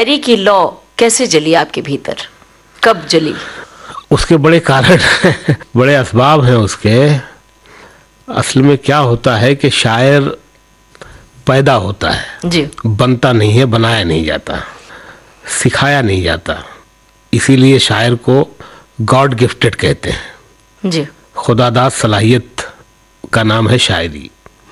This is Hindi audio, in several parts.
शायरी की लौ कैसे जली आपके भीतर, कब जली? उसके बड़े कारण बड़े असबाब हैं उसके। असल में क्या होता है कि शायर पैदा होता है जी, बनता नहीं है, बनाया नहीं जाता, सिखाया नहीं जाता। इसीलिए शायर को गॉड गिफ्टेड कहते हैं जी। खुदादाद सलाहियत का नाम है शायरी।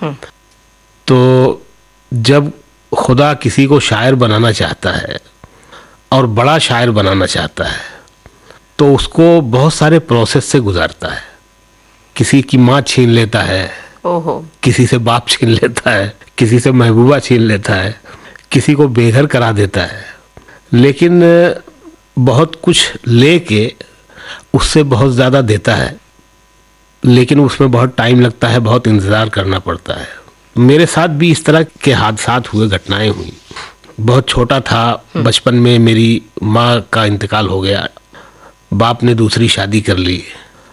तो जब खुदा किसी को शायर बनाना चाहता है और बड़ा शायर बनाना चाहता है तो उसको बहुत सारे प्रोसेस से गुजारता है। किसी की माँ छीन लेता है, ओहो, किसी से बाप छीन लेता है, किसी से महबूबा छीन लेता है, किसी को बेघर करा देता है, लेकिन बहुत कुछ लेके उससे बहुत ज़्यादा देता है, लेकिन उसमें बहुत टाइम लगता है, बहुत इंतज़ार करना पड़ता है। मेरे साथ भी इस तरह के हादसात हुए, घटनाएं हुई। बहुत छोटा था, बचपन में मेरी माँ का इंतकाल हो गया, बाप ने दूसरी शादी कर ली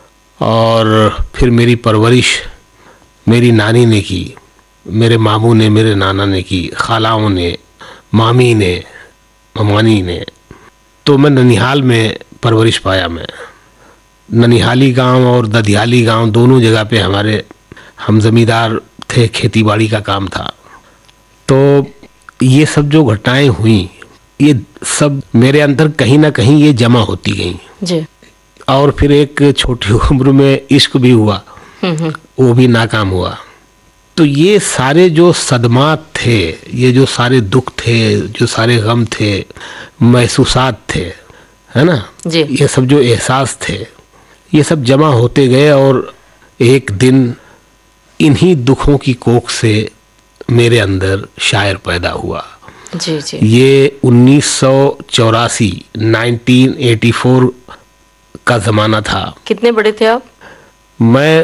और फिर मेरी परवरिश मेरी नानी ने की, मेरे मामू ने, मेरे नाना ने की, खालाओं ने, मामी ने, ममानी ने। तो मैं ननिहाल में परवरिश पाया। मैं ननिहाली गांव और ददियाली गांव दोनों जगह पे हमारे हम जमींदार थे, खेती बाड़ी का काम था। तो ये सब जो घटनाएं हुई, ये सब मेरे अंदर कहीं ना कहीं ये जमा होती गई जी। और फिर एक छोटी उम्र में इश्क भी हुआ, वो भी नाकाम हुआ। तो ये सारे जो सदमात थे, ये जो सारे दुख थे, जो सारे गम थे, महसूसात थे, है ना जी। ये सब जो एहसास थे, ये सब जमा होते गए और एक दिन इन्हीं दुखों की कोख से मेरे अंदर शायर पैदा हुआ। जी जी। ये 1984 1984 का ज़माना था। कितने बड़े थे आप? मैं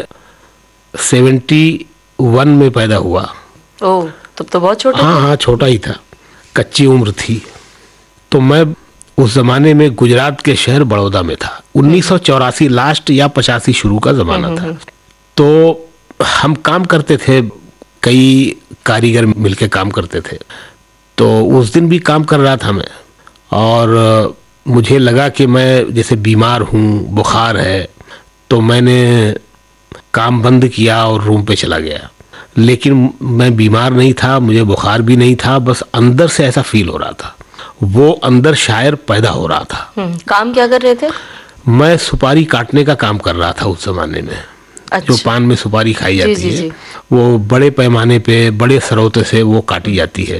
71 में पैदा हुआ। ओह, तब तो बहुत छोटा। हाँ, छोटा ही था, कच्ची उम्र थी। तो मैं उस ज़माने में गुजरात के शहर बड़ौदा में था। 1984 लास्ट या 85 शुरू का ज़माना था। तो हम काम करते थे, कई कारीगर मिलके काम करते थे। तो उस दिन भी काम कर रहा था मैं, और मुझे लगा कि मैं जैसे बीमार हूँ, बुखार है, तो मैंने काम बंद किया और रूम पे चला गया। लेकिन मैं बीमार नहीं था, मुझे बुखार भी नहीं था, बस अंदर से ऐसा फील हो रहा था, वो अंदर शायर पैदा हो रहा था। काम क्या कर रहे थे? मैं सुपारी काटने का काम कर रहा था उस जमाने में। अच्छा। जो पान में सुपारी खाई जाती जी, जी, है, जी। वो बड़े पैमाने पे, बड़े सरौते से वो काटी जाती है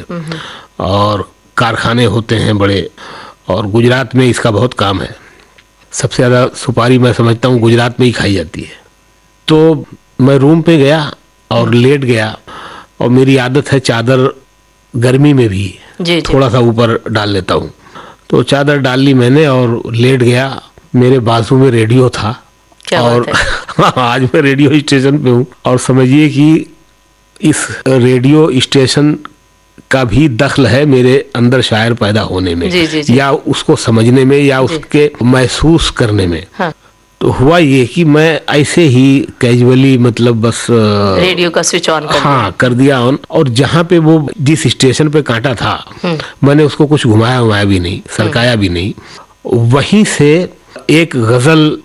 और कारखाने होते हैं बड़े, और गुजरात में इसका बहुत काम है। सबसे ज़्यादा सुपारी मैं समझता हूँ गुजरात में ही खाई जाती है। तो मैं रूम पे गया और लेट गया, और मेरी आदत है चादर गर्मी में भी जी, थोड़ा सा ऊपर डाल लेता हूँ। तो चादर डाल ली मैंने और लेट गया। मेरे बाजू में रेडियो था, क्या और बात है? आज मैं रेडियो स्टेशन पे हूँ, और समझिए कि इस रेडियो स्टेशन का भी दखल है मेरे अंदर शायर पैदा होने में। जी, जी, जी। या उसको समझने में, या उसके महसूस करने में। हाँ। तो हुआ ये कि मैं ऐसे ही कैजुअली, मतलब बस रेडियो का स्विच ऑन कर हाँ कर दिया ऑन, और जहाँ पे वो जिस स्टेशन पे काटा था मैंने उसको कुछ घुमाया भी नहीं, सरकाया भी नहीं। वहीं से एक गजल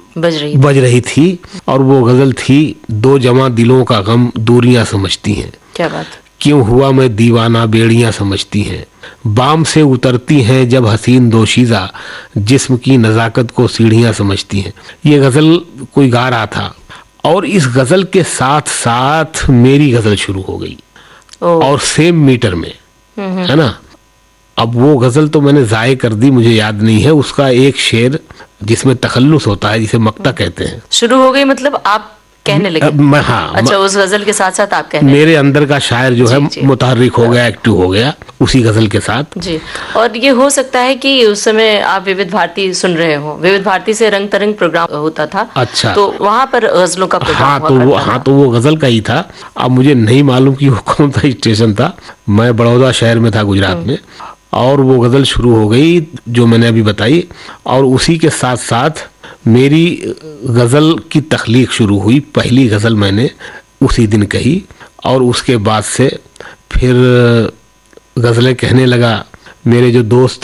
बज रही थी, और वो गजल थी, दो जवां दिलों का गम दूरियां समझती हैं। क्या बात? क्यों हुआ मैं दीवाना बेड़ियां समझती हैं, बाम से उतरती हैं जब हसीन दोशीज़ा, जिस्म की नज़ाकत को सीढ़ियां समझती हैं। ये गज़ल कोई गा रहा था, और इस गज़ल के साथ साथ मेरी गज़ल शुरू हो गई, और सेम मीटर में, है ना। अब वो गज़ल तो मैंने ज़ाये कर दी, मुझे याद नहीं है उसका एक शेर जिसमें तखल्लुस होता है, जिसे मक्ता कहते हैं। शुरू हो गई मतलब आप कहने लगे? हाँ, अच्छा, उस गजल के साथ साथ आप कहने? मेरे अंदर का शायर जो है मुतहर्रिक हो गया, एक्टिव हो गया उसी गजल के साथ। जी। और ये हो सकता है कि उस समय आप विविध भारती सुन रहे हो, विविध भारती से रंग तरंग प्रोग्राम होता था। अच्छा। तो वहाँ पर गजलों का प्रोग्राम तो वो गजल का ही था। अब मुझे नहीं मालूम कि वो कौन सा स्टेशन था, मैं बड़ौदा शहर में था गुजरात में, और वो गजल शुरू हो गई जो मैंने अभी बताई, और उसी के साथ साथ मेरी गज़ल की तख्लीक शुरू हुई। पहली गज़ल मैंने उसी दिन कही, और उसके बाद से फिर गज़लें कहने लगा। मेरे जो दोस्त